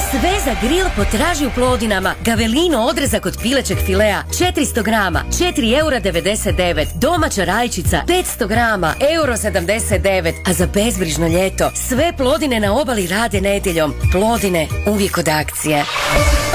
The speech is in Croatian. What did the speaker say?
Sve za grill potraži u Plodinama. Gavelino odrezak od pilećeg filea 400 grama, 4,99 €. Domaća rajčica 500 grama, 1,79 €. A za bezbrižno ljeto sve Plodine na obali rade nedjeljom. Plodine, uvijek od akcije.